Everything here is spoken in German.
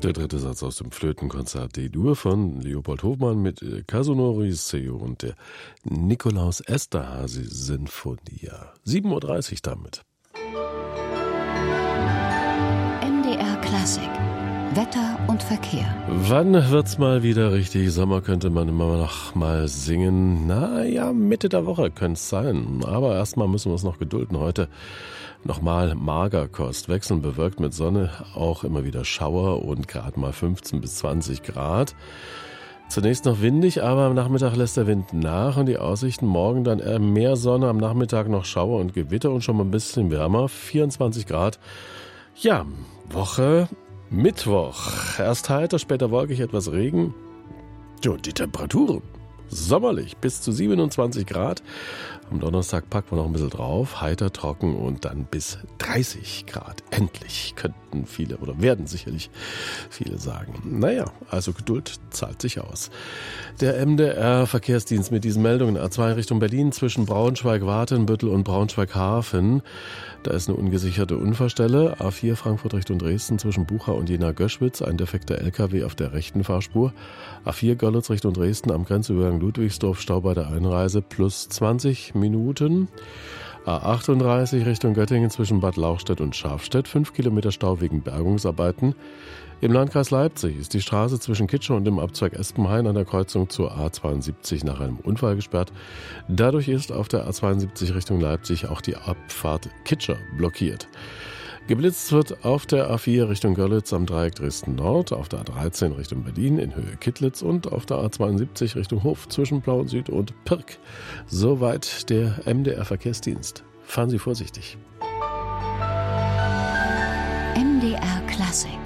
Der dritte Satz aus dem Flötenkonzert D-Dur von Leopold Hofmann mit Kazunori Seo und der Nikolaus Esterhazy Sinfonia. 7:30 Uhr damit. MDR Klassik. Wetter und Verkehr. Wann wird's mal wieder richtig Sommer, könnte man immer noch mal singen. Naja, Mitte der Woche könnte es sein. Aber erstmal müssen wir uns noch gedulden. Heute nochmal Magerkost. Wechseln bewölkt mit Sonne, auch immer wieder Schauer und gerade mal 15 bis 20 Grad. Zunächst noch windig, aber am Nachmittag lässt der Wind nach und die Aussichten morgen dann eher mehr Sonne, am Nachmittag noch Schauer und Gewitter und schon mal ein bisschen wärmer, 24 Grad. Ja, Woche Mittwoch. Erst heiter, später wolkig, etwas Regen. Und die Temperaturen sommerlich bis zu 27 Grad. Am Donnerstag packen wir noch ein bisschen drauf. Heiter, trocken und dann bis 30 Grad. Endlich, könnten viele oder werden sicherlich viele sagen. Naja, also Geduld zahlt sich aus. Der MDR-Verkehrsdienst mit diesen Meldungen. A2 Richtung Berlin zwischen Braunschweig-Watenbüttel und Braunschweig-Hafen. Da ist eine ungesicherte Unfallstelle. A4 Frankfurt Richtung Dresden zwischen Bucha und Jena-Göschwitz. Ein defekter LKW auf der rechten Fahrspur. A4 Görlitz Richtung Dresden am Grenzübergang Ludwigsdorf. Stau bei der Einreise plus 20 Minuten. A38 Richtung Göttingen zwischen Bad Lauchstädt und Schafstedt. 5 Kilometer Stau wegen Bergungsarbeiten. Im Landkreis Leipzig ist die Straße zwischen Kitscher und dem Abzweig Espenhain an der Kreuzung zur A72 nach einem Unfall gesperrt. Dadurch ist auf der A72 Richtung Leipzig auch die Abfahrt Kitscher blockiert. Geblitzt wird auf der A4 Richtung Görlitz am Dreieck Dresden Nord, auf der A13 Richtung Berlin in Höhe Kittlitz und auf der A72 Richtung Hof zwischen Plauen Süd und Pirk. Soweit der MDR Verkehrsdienst. Fahren Sie vorsichtig. MDR Klassik.